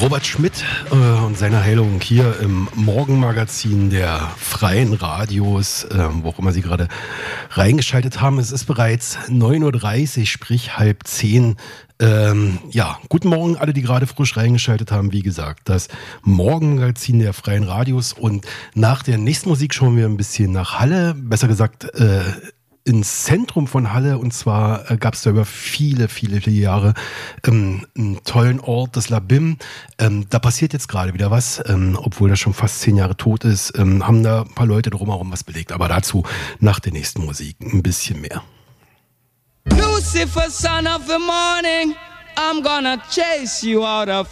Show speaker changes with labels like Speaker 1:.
Speaker 1: Robert Schmidt und seine Heilung hier im Morgenmagazin der Freien Radios, wo auch immer Sie gerade reingeschaltet haben. Es ist bereits 9.30 Uhr, sprich 9:30. Ja, guten Morgen alle, die gerade frisch reingeschaltet haben. Wie gesagt, das Morgenmagazin der Freien Radios. Und nach der nächsten Musik schauen wir ein bisschen nach Halle, besser gesagt ins Zentrum von Halle, und zwar gab es da über viele Jahre einen tollen Ort, das Labim. Da passiert jetzt gerade wieder was, obwohl das schon fast 10 Jahre tot ist, haben da ein paar Leute drumherum was belegt, aber dazu nach der nächsten Musik ein bisschen mehr.
Speaker 2: Lucifer, son of the morning, I'm gonna chase you out of